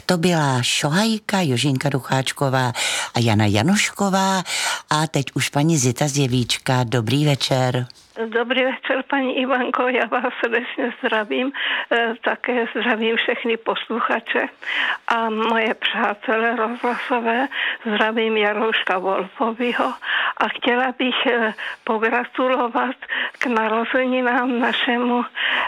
To byla Šohajka, Jožinka Ducháčková a Jana Janošková a teď už paní Zita z Jevíčka. Dobrý večer. Dobrý večer, paní Ivanko, já vás srdečně zdravím, také zdravím všechny posluchače a moje přátelé rozhlasové, zdravím Jarouška Wolfovýho a chtěla bych pogratulovat k narozeninám našemu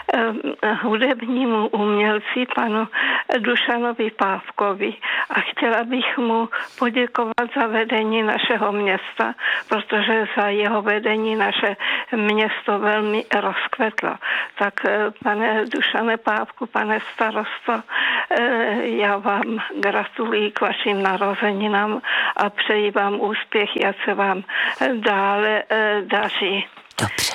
hudebnímu umělci, panu Dušanovi Pávkovi a chtěla bych mu poděkovat za vedení našeho města, protože za jeho vedení naše město velmi rozkvetlo. Tak pane Dušane Pávku, pane starosto, já vám gratuluji k vašim narozeninám a přeji vám úspěch, ať se vám dále daří. Dobře.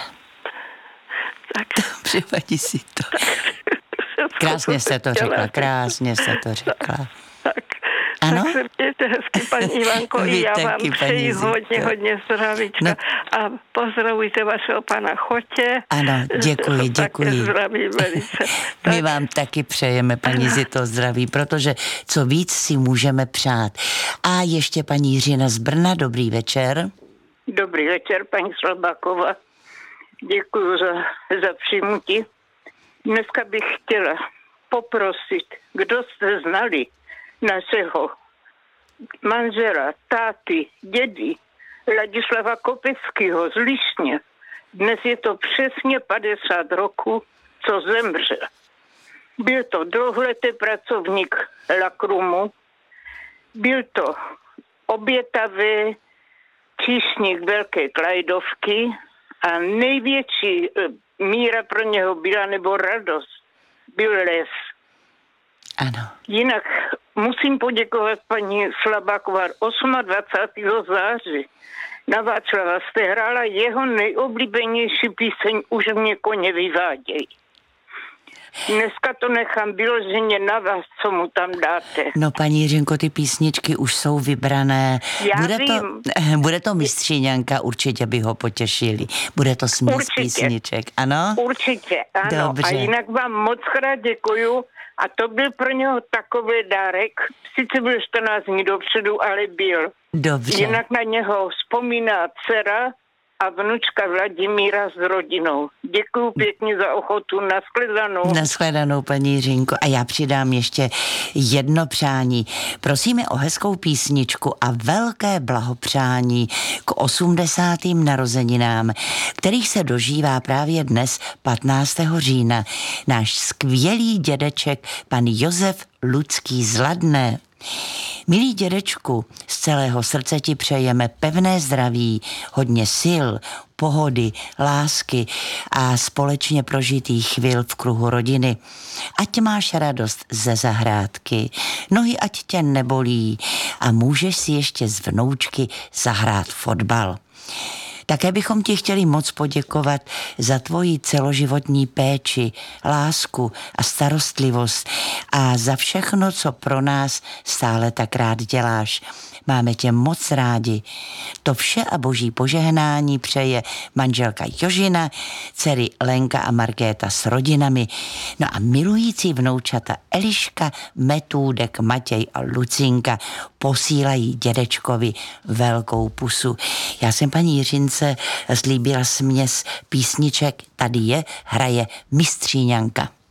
Tak. Dobře, paní Zito. Krásně jste to řekla, krásně jste to řekla. Tak. Ano? Tak se mějte hezky, paní Ivanko, i já vám přeji hodně zdravíčka. No. A pozdravujte vašeho pana Chotě. Ano, děkuji. Také zdraví velice. My vám taky přejeme, paní Zito, zdraví, protože co víc si můžeme přát. A ještě paní Jiřina z Brna, dobrý večer. Dobrý večer, paní Slabáková. Děkuji za přijmutí. Dneska bych chtěla poprosit, kdo jste znali našeho manžela, táty, dědy, Ladislava Kopeckého z Líšně. Dnes je to přesně 50 roků, co zemřel. Byl to dlouholetý pracovník Lakrumu, byl to obětavý číšník Velké Klajdovky a největší míra pro něho byla, nebo radost, byl les. Ano. Jinak musím poděkovat paní Slabáková 28. září. Na Václava jste hrála jeho nejoblíbenější píseň Už mě koně vyváděj. Dneska to nechám vyloženě na vás, co mu tam dáte. No, paní Jiřinko, ty písničky už jsou vybrané. Bude to Mistříňanka, určitě by ho potěšili. Bude to směs písniček, ano? Určitě, ano. Dobře. A jinak vám moc krát děkuju. A to byl pro něho takový dárek. Sice byl 14 dní dopředu, ale byl. Dobře. Jinak na něho vzpomíná dcera a vnučka Vladimíra s rodinou. Děkuju pěkně za ochotu. Nashledanou. Nashledanou, paní Jiřinko. A já přidám ještě jedno přání. Prosíme o hezkou písničku a velké blahopřání k 80. narozeninám, kterých se dožívá právě dnes 15. října. Náš skvělý dědeček, pan Josef Ludský z Ladné. Milý dědečku, z celého srdce ti přejeme pevné zdraví, hodně sil, pohody, lásky a společně prožitých chvil v kruhu rodiny. Ať máš radost ze zahrádky, nohy ať tě nebolí a můžeš si ještě z vnoučky zahrát fotbal. Také bychom ti chtěli moc poděkovat za tvoji celoživotní péči, lásku a starostlivost a za všechno, co pro nás stále tak rád děláš. Máme tě moc rádi. To vše a boží požehnání přeje manželka Jožina, dcery Lenka a Markéta s rodinami, no a milující vnoučata Eliška, Metůdek, Matěj a Lucinka posílají dědečkovi velkou pusu. Já jsem paní Jiřince slíbila směs písniček, tady je, hraje Mistříňanka.